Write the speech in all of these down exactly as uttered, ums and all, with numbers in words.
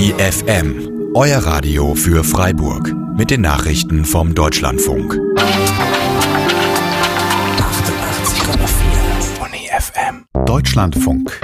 Detektor F M, euer Radio für Freiburg mit den Nachrichten vom Deutschlandfunk. achtundachtzig Komma vier Uni F M. Deutschlandfunk.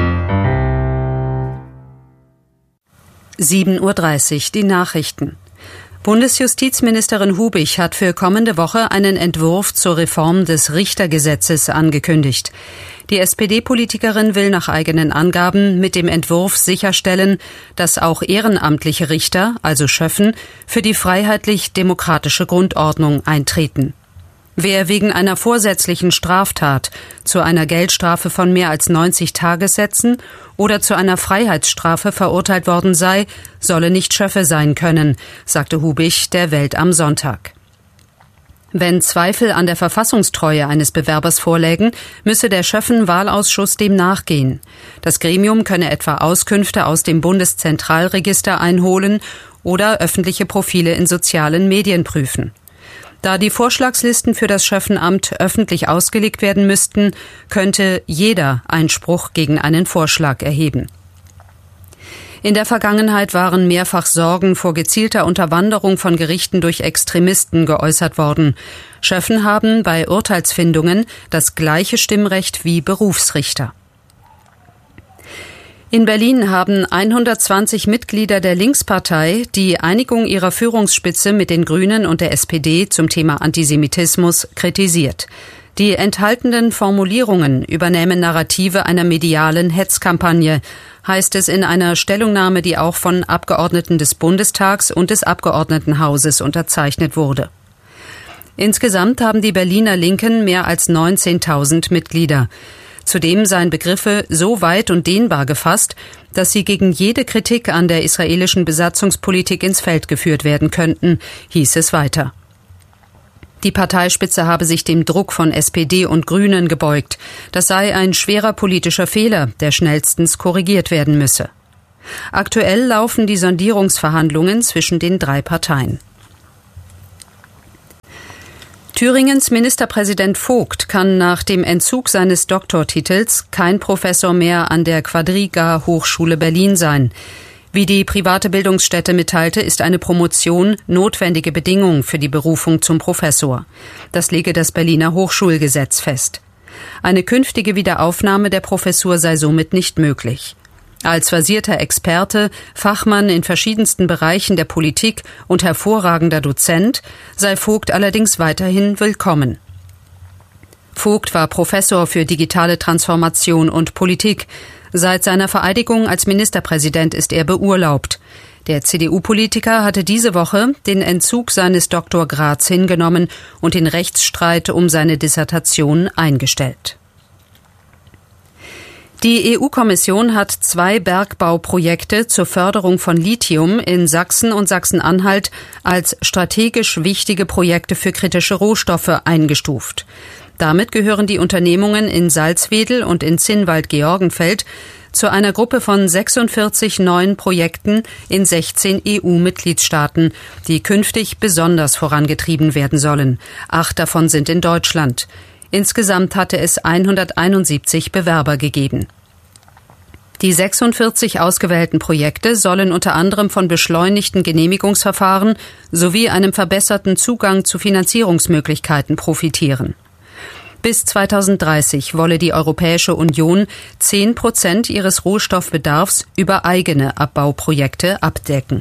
sieben Uhr dreißig, die Nachrichten. Bundesjustizministerin Hubich hat für kommende Woche einen Entwurf zur Reform des Richtergesetzes angekündigt. Die S P D-Politikerin will nach eigenen Angaben mit dem Entwurf sicherstellen, dass auch ehrenamtliche Richter, also Schöffen, für die freiheitlich-demokratische Grundordnung eintreten. Wer wegen einer vorsätzlichen Straftat zu einer Geldstrafe von mehr als neunzig Tagessätzen oder zu einer Freiheitsstrafe verurteilt worden sei, solle nicht Schöffe sein können, sagte Hubich der Welt am Sonntag. Wenn Zweifel an der Verfassungstreue eines Bewerbers vorlägen, müsse der Schöffen-Wahlausschuss dem nachgehen. Das Gremium könne etwa Auskünfte aus dem Bundeszentralregister einholen oder öffentliche Profile in sozialen Medien prüfen. Da die Vorschlagslisten für das Schöffenamt öffentlich ausgelegt werden müssten, könnte jeder Einspruch gegen einen Vorschlag erheben. In der Vergangenheit waren mehrfach Sorgen vor gezielter Unterwanderung von Gerichten durch Extremisten geäußert worden. Schöffen haben bei Urteilsfindungen das gleiche Stimmrecht wie Berufsrichter. In Berlin haben hundertzwanzig Mitglieder der Linkspartei die Einigung ihrer Führungsspitze mit den Grünen und der S P D zum Thema Antisemitismus kritisiert. Die enthaltenen Formulierungen übernehmen Narrative einer medialen Hetzkampagne, heißt es in einer Stellungnahme, die auch von Abgeordneten des Bundestags und des Abgeordnetenhauses unterzeichnet wurde. Insgesamt haben die Berliner Linken mehr als neunzehntausend Mitglieder. Zudem seien Begriffe so weit und dehnbar gefasst, dass sie gegen jede Kritik an der israelischen Besatzungspolitik ins Feld geführt werden könnten, hieß es weiter. Die Parteispitze habe sich dem Druck von S P D und Grünen gebeugt. Das sei ein schwerer politischer Fehler, der schnellstens korrigiert werden müsse. Aktuell laufen die Sondierungsverhandlungen zwischen den drei Parteien. Thüringens Ministerpräsident Vogt kann nach dem Entzug seines Doktortitels kein Professor mehr an der Quadriga Hochschule Berlin sein. Wie die private Bildungsstätte mitteilte, ist eine Promotion notwendige Bedingung für die Berufung zum Professor. Das lege das Berliner Hochschulgesetz fest. Eine künftige Wiederaufnahme der Professur sei somit nicht möglich. Als versierter Experte, Fachmann in verschiedensten Bereichen der Politik und hervorragender Dozent sei Vogt allerdings weiterhin willkommen. Vogt war Professor für digitale Transformation und Politik. Seit seiner Vereidigung als Ministerpräsident ist er beurlaubt. Der C D U-Politiker hatte diese Woche den Entzug seines Doktorgrads hingenommen und den Rechtsstreit um seine Dissertation eingestellt. Die E U-Kommission hat zwei Bergbauprojekte zur Förderung von Lithium in Sachsen und Sachsen-Anhalt als strategisch wichtige Projekte für kritische Rohstoffe eingestuft. Damit gehören die Unternehmungen in Salzwedel und in Zinnwald-Georgenfeld zu einer Gruppe von sechsundvierzig neuen Projekten in sechzehn E U-Mitgliedstaaten, die künftig besonders vorangetrieben werden sollen. Acht davon sind in Deutschland. Insgesamt hatte es hunderteinundsiebzig Bewerber gegeben. Die sechsundvierzig ausgewählten Projekte sollen unter anderem von beschleunigten Genehmigungsverfahren sowie einem verbesserten Zugang zu Finanzierungsmöglichkeiten profitieren. Bis zweitausenddreißig wolle die Europäische Union zehn Prozent ihres Rohstoffbedarfs über eigene Abbauprojekte abdecken.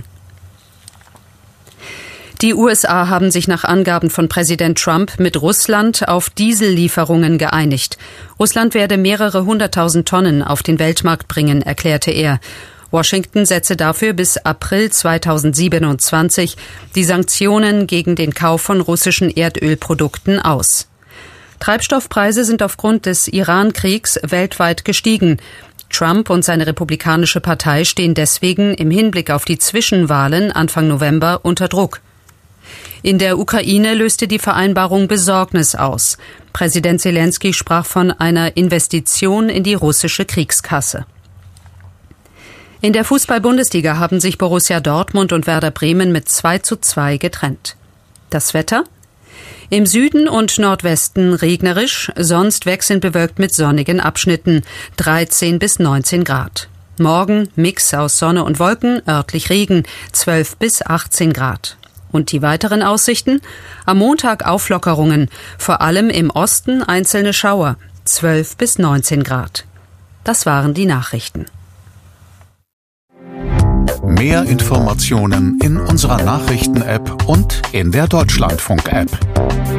Die U S A haben sich nach Angaben von Präsident Trump mit Russland auf Diesellieferungen geeinigt. Russland werde mehrere hunderttausend Tonnen auf den Weltmarkt bringen, erklärte er. Washington setze dafür bis April zweitausendsiebenundzwanzig die Sanktionen gegen den Kauf von russischen Erdölprodukten aus. Treibstoffpreise sind aufgrund des Iran-Kriegs weltweit gestiegen. Trump und seine Republikanische Partei stehen deswegen im Hinblick auf die Zwischenwahlen Anfang November unter Druck. In der Ukraine löste die Vereinbarung Besorgnis aus. Präsident Selenskyj sprach von einer Investition in die russische Kriegskasse. In der Fußball-Bundesliga haben sich Borussia Dortmund und Werder Bremen mit zwei zu zwei getrennt. Das Wetter? Im Süden und Nordwesten regnerisch, sonst wechselnd bewölkt mit sonnigen Abschnitten, dreizehn bis neunzehn Grad. Morgen Mix aus Sonne und Wolken, örtlich Regen, zwölf bis achtzehn Grad. Und die weiteren Aussichten? Am Montag Auflockerungen, vor allem im Osten einzelne Schauer, zwölf bis neunzehn Grad. Das waren die Nachrichten. Mehr Informationen in unserer Nachrichten-App und in der Deutschlandfunk-App.